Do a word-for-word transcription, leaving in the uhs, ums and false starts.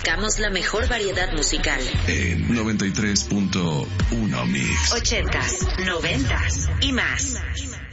Buscamos la mejor variedad musical. En noventa y tres punto uno Mix. Ochentas, noventas y más.